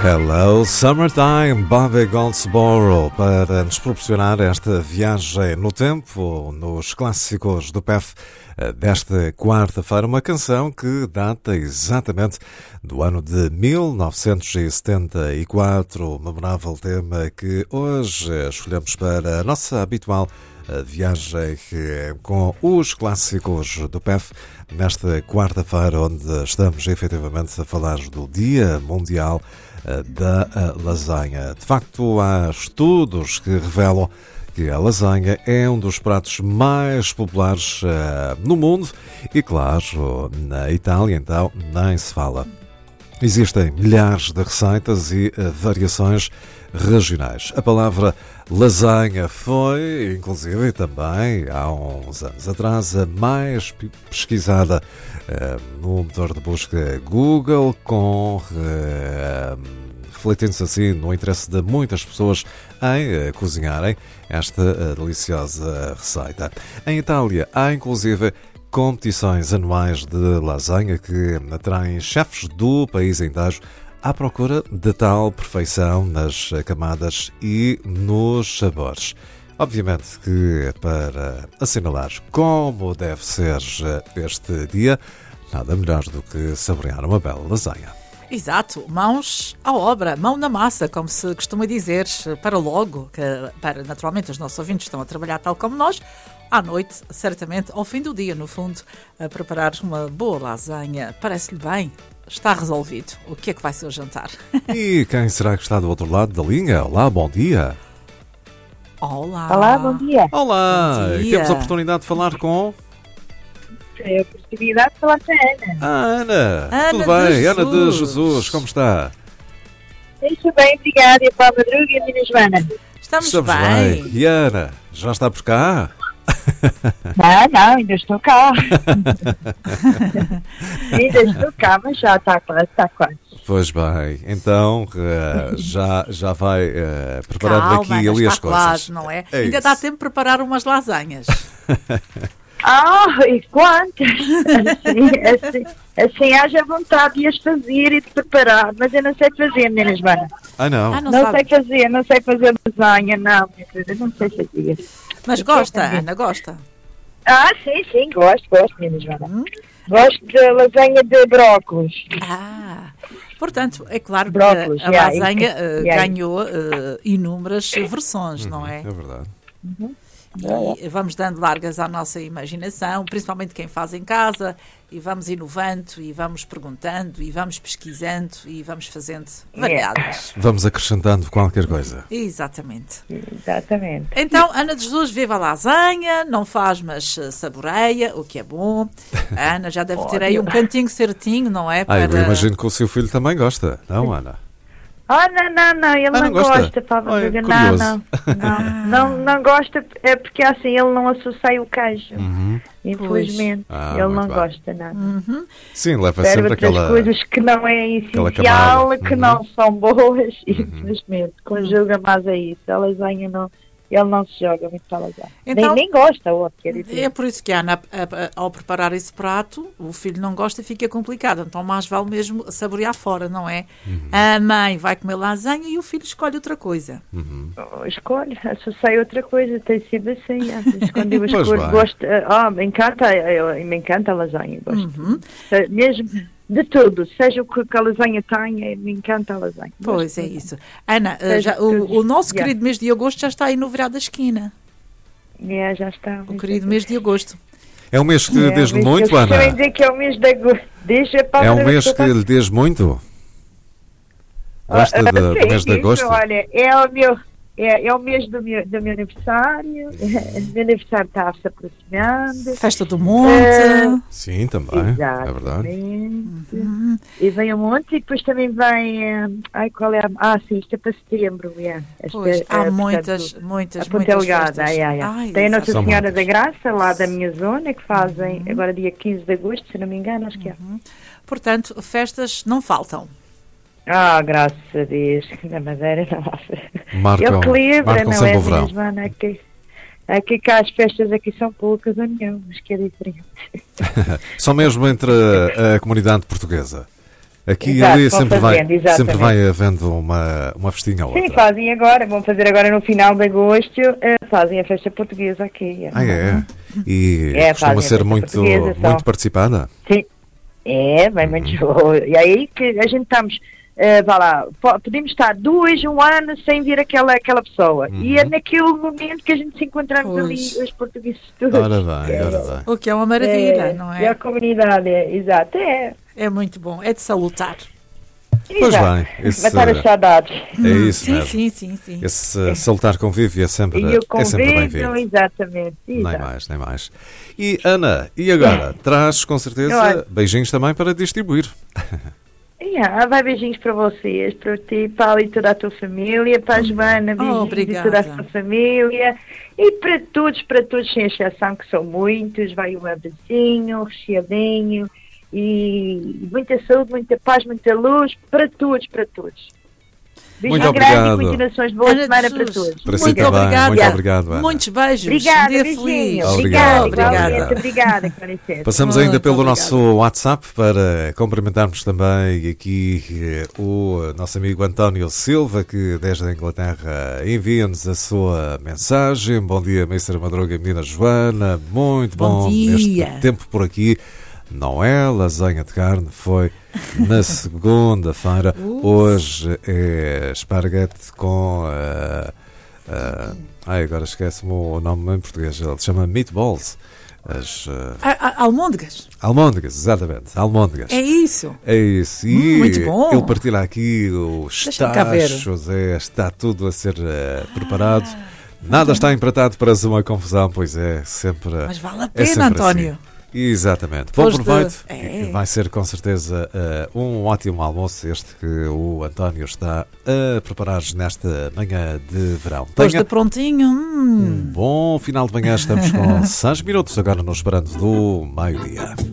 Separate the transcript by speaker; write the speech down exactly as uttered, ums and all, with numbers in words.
Speaker 1: Hello Summertime, Bobby Goldsboro, para nos proporcionar esta viagem no tempo, nos clássicos do P E F desta quarta-feira, uma canção que data exatamente do ano de mil novecentos e setenta e quatro, memorável tema que hoje escolhemos para a nossa habitual viagem com os clássicos do P E F nesta quarta-feira, onde estamos efetivamente a falar do Dia Mundial da Lasanha. De facto, há estudos que revelam que a lasanha é um dos pratos mais populares uh, no mundo e, claro, na Itália, então, nem se fala. Existem milhares de receitas e uh, variações regionais. A palavra lasanha foi, inclusive, também, há uns anos atrás, a mais pesquisada uh, no motor de busca Google, com... Uh, refletindo-se assim no interesse de muitas pessoas em uh, cozinharem esta uh, deliciosa receita. Em Itália há inclusive competições anuais de lasanha que atraem chefes do país inteiro à procura de tal perfeição nas camadas e nos sabores. Obviamente que para assinalar como deve ser este dia, nada melhor do que saborear uma bela lasanha.
Speaker 2: Exato, mãos à obra, mão na massa, como se costuma dizer, para logo, que para naturalmente os nossos ouvintes estão a trabalhar tal como nós, à noite, certamente, ao fim do dia, no fundo, a preparar uma boa lasanha. Parece-lhe bem? Está resolvido. O que é que vai ser o jantar?
Speaker 1: E quem será que está do outro lado da linha? Olá, bom dia.
Speaker 2: Olá.
Speaker 3: Olá, bom dia.
Speaker 1: Olá,
Speaker 2: Bom
Speaker 1: e
Speaker 2: dia.
Speaker 1: temos a oportunidade de falar com...
Speaker 3: É a possibilidade de falar com a Ana.
Speaker 1: Ah, Ana,
Speaker 2: Ana
Speaker 1: tudo
Speaker 2: de
Speaker 1: bem?
Speaker 2: Jesus.
Speaker 1: Ana de Jesus, como está?
Speaker 3: Muito bem, obrigada. E para a Madruga e a minha Joana.
Speaker 2: Estamos,
Speaker 1: Estamos
Speaker 2: bem.
Speaker 1: E a Ana, já está por cá?
Speaker 3: Não, não, ainda estou cá. Ainda estou cá, mas já está quase, está quase.
Speaker 1: Pois bem, então uh, já, já vai uh, preparando
Speaker 2: Calma,
Speaker 1: aqui
Speaker 2: Ana,
Speaker 1: ali as
Speaker 2: está
Speaker 1: coisas.
Speaker 2: quase, não é?
Speaker 1: É
Speaker 2: Ainda
Speaker 1: isso.
Speaker 2: dá tempo de preparar umas lasanhas.
Speaker 3: Ah, e quantas? Assim, assim, assim haja vontade de as fazer e de preparar, mas eu não sei fazer, menina Joana.
Speaker 1: Ah, não.
Speaker 2: Ah, não,
Speaker 3: Não
Speaker 2: sabe.
Speaker 3: sei fazer, não sei fazer lasanha, não, minha filha, não sei fazer.
Speaker 2: Mas gosta, Ana, gosta.
Speaker 3: Ah, sim, sim, gosto, gosto, menina Joana.
Speaker 2: Hum?
Speaker 3: Gosto de lasanha de brócolis.
Speaker 2: Ah, portanto, é claro que
Speaker 3: Brócolis,
Speaker 2: a
Speaker 3: yeah,
Speaker 2: lasanha
Speaker 3: e-
Speaker 2: eh,
Speaker 3: yeah.
Speaker 2: ganhou eh, inúmeras versões, não é?
Speaker 1: É verdade.
Speaker 2: E vamos dando largas à nossa imaginação, principalmente quem faz em casa, e vamos inovando, e vamos perguntando, e vamos pesquisando, e vamos fazendo variadas.
Speaker 1: Vamos acrescentando qualquer coisa.
Speaker 2: Exatamente.
Speaker 3: Exatamente.
Speaker 2: Então, Ana de Jesus vive a lasanha, não faz, mas eh, saboreia, o que é bom. A Ana já deve ter aí um cantinho certinho, não é?
Speaker 1: Ah, eu imagino que o seu filho também gosta, não, Ana?
Speaker 3: Ah, não, não, não, ele
Speaker 1: Ah, não
Speaker 3: não,
Speaker 1: gosta?
Speaker 3: gosta, Papa
Speaker 1: Olha,
Speaker 3: Madruga,
Speaker 1: curioso.
Speaker 3: não, não, não, não, não gosta, é porque assim, ele não associa o queijo,
Speaker 1: Uhum.
Speaker 3: infelizmente,
Speaker 1: Ah,
Speaker 3: ele
Speaker 1: muito
Speaker 3: não
Speaker 1: bem.
Speaker 3: gosta, não.
Speaker 2: Uhum.
Speaker 1: Sim, leva
Speaker 3: Serve
Speaker 1: sempre
Speaker 3: outras
Speaker 1: aquela...
Speaker 3: coisas que não é
Speaker 1: aquela
Speaker 3: essencial,
Speaker 1: camada.
Speaker 3: que
Speaker 1: Uhum.
Speaker 3: não são boas, infelizmente, conjuga mais a isso, a lasanha não, ele não se joga muito para a lasanha,
Speaker 2: Então-
Speaker 3: nem, nem gosta, ó, quer dizer.
Speaker 2: É por isso que a Ana, a- a- ao preparar esse prato, o filho não gosta e fica complicado. Então, mais vale mesmo saborear fora, não é? A mãe vai comer lasanha e o filho escolhe outra coisa.
Speaker 3: Oh, escolho, associo outra coisa, tem sido assim. às vezes Quando eu
Speaker 1: Pois
Speaker 3: escolho,
Speaker 1: bem.
Speaker 3: gosto. Ah, me encanta, eu, me encanta a lasanha, gosto.
Speaker 2: Uhum.
Speaker 3: Se- Mesmo de tudo, seja o que a lasanha tenha, me encanta a lasanha.
Speaker 2: Pois
Speaker 3: Gosto
Speaker 2: é
Speaker 3: de
Speaker 2: isso. Ana, eh,
Speaker 3: Seja
Speaker 2: já-
Speaker 3: tudo.
Speaker 2: o, o nosso
Speaker 3: Yeah.
Speaker 2: querido mês de agosto já está aí no virado da esquina.
Speaker 3: lasanha. É, já está.
Speaker 2: O querido mês de agosto.
Speaker 1: É um mês que lhe
Speaker 3: É,
Speaker 1: diz
Speaker 3: mas
Speaker 1: muito,
Speaker 3: eu
Speaker 1: Ana?
Speaker 3: também dizer que é o mês de agosto. Deixa para
Speaker 1: É um mês que lhe diz muito? Gosta de- do mês de agosto?
Speaker 3: Olha, é o meu. É, é o mês do meu, do meu aniversário. O meu aniversário está a se aproximando.
Speaker 2: Festa do Monte.
Speaker 3: Eh,
Speaker 1: Sim, também, é verdade.
Speaker 3: Exatamente. E vem um monte e depois também vem. eh, ai, qual é a. Ah, sim, isto é para setembro. Yeah. Esta,
Speaker 2: Pois,
Speaker 3: eh,
Speaker 2: há
Speaker 3: portanto,
Speaker 2: muitas, muitas,
Speaker 3: a Ponta
Speaker 2: muitas
Speaker 3: Delgada.
Speaker 2: festas.
Speaker 3: ai, ai, ai.
Speaker 2: Ai,
Speaker 3: Tem a Nossa
Speaker 2: exato.
Speaker 1: São
Speaker 3: Senhora
Speaker 1: muitas.
Speaker 3: da Graça, lá da minha zona, que fazem agora dia quinze de agosto, se não me engano, acho que é.
Speaker 2: Portanto, festas não faltam.
Speaker 3: Ah, graças a Deus, na Madeira não há.
Speaker 1: Marcam,
Speaker 3: Eu que livre,
Speaker 1: marcam
Speaker 3: não
Speaker 1: sempre
Speaker 3: é
Speaker 1: o verão.
Speaker 3: mesmo, Ana? Aqui, aqui cá as festas aqui são poucas, ou não, mas que é diferente.
Speaker 1: Só mesmo entre a, a comunidade portuguesa. Aqui
Speaker 3: Exato,
Speaker 1: e ali
Speaker 3: vão
Speaker 1: sempre,
Speaker 3: fazendo,
Speaker 1: vai,
Speaker 3: exatamente.
Speaker 1: sempre vai havendo uma, uma festinha ou outra.
Speaker 3: Sim, fazem agora, vão fazer agora no final de agosto, eh, fazem a festa portuguesa aqui.
Speaker 1: Ah, é? E
Speaker 3: É,
Speaker 1: costuma
Speaker 3: fazem a
Speaker 1: ser
Speaker 3: festa
Speaker 1: muito,
Speaker 3: portuguesa, só.
Speaker 1: muito participada?
Speaker 3: Sim, é, bem muito. E aí que a gente estamos, eh, vá lá, po- podemos estar dois, um ano sem vir aquela, aquela pessoa.
Speaker 1: Uhum.
Speaker 3: E é naquele momento que a gente se encontramos
Speaker 2: Pois.
Speaker 3: ali, os portugueses todos.
Speaker 1: Ora bem, ora bem.
Speaker 2: O que é uma maravilha,
Speaker 3: É,
Speaker 2: não
Speaker 3: E a
Speaker 2: é?
Speaker 3: comunidade, é, exato, é.
Speaker 2: É muito bom, é de salutar.
Speaker 1: Pois
Speaker 3: exato.
Speaker 1: bem, esse-
Speaker 3: Matar as saudades.
Speaker 1: É isso
Speaker 2: Sim,
Speaker 1: mesmo.
Speaker 2: sim, sim, sim.
Speaker 1: Esse uh, salutar convívio é sempre,
Speaker 3: E eu
Speaker 1: é sempre
Speaker 3: convido,
Speaker 1: bem-vindo.
Speaker 3: exatamente.
Speaker 1: Nem
Speaker 3: exato.
Speaker 1: mais, nem mais. E Ana, e agora? Traz com certeza
Speaker 3: Olha.
Speaker 1: beijinhos também para distribuir.
Speaker 3: Yeah, vai beijinhos para vocês, para ti, Paulo e toda a tua família, para a Joana, beijinhos
Speaker 2: obrigada.
Speaker 3: e toda a tua família, e para todos, para todos sem exceção, que são muitos, vai um abracinho, um recheadinho, e muita saúde, muita paz, muita luz, para todos, para todos. Beijo
Speaker 1: Muito
Speaker 3: grande
Speaker 1: obrigado.
Speaker 3: e continuações de boa
Speaker 2: Ana
Speaker 3: semana
Speaker 2: Jesus,
Speaker 3: para todos.
Speaker 1: Para si
Speaker 2: muito
Speaker 1: também,
Speaker 2: obrigada.
Speaker 1: muito obrigado, Ana.
Speaker 2: Muitos beijos.
Speaker 3: Obrigada,
Speaker 2: um dia
Speaker 3: beijinho.
Speaker 2: feliz.
Speaker 1: Obrigado,
Speaker 3: Obrigada,
Speaker 1: obrigado.
Speaker 3: igualmente. Obrigada, com licença.
Speaker 1: Passamos
Speaker 2: Muito
Speaker 1: ainda pelo
Speaker 2: obrigada.
Speaker 1: nosso WhatsApp para cumprimentarmos também aqui eh, o nosso amigo António Silva, que desde a Inglaterra envia-nos a sua mensagem. Bom dia, Mestre Madruga e menina Joana. Muito bom,
Speaker 2: Bom dia.
Speaker 1: neste tempo por aqui. Não é lasanha de carne, foi na segunda-feira. Hoje é esparguete com... Uh, uh, ai, agora esquece-me o nome em português. Ele se chama meatballs. As uh,
Speaker 2: Ah, ah, almôndegas.
Speaker 1: almôndegas, exatamente. Almôndegas.
Speaker 2: É isso.
Speaker 1: É isso. E
Speaker 2: Hum, muito bom.
Speaker 1: ele partilha aqui os
Speaker 2: Deixa-me cá ver.
Speaker 1: tachos, é, está tudo a ser uh, preparado. Nada está empratado para uma confusão, pois é, sempre.
Speaker 2: Mas vale a
Speaker 1: é
Speaker 2: pena,
Speaker 1: sempre
Speaker 2: António.
Speaker 1: assim. Exatamente. Bom
Speaker 2: Depois de-
Speaker 1: proveito.
Speaker 2: é.
Speaker 1: E Vai ser com certeza uh, um ótimo almoço este que o António está a preparar-nos nesta manhã de verão.
Speaker 2: Depois
Speaker 1: Tenha
Speaker 2: de prontinho.
Speaker 1: um
Speaker 2: Hum.
Speaker 1: bom final de manhã. Estamos com seis minutos agora no Esperando do meio-dia.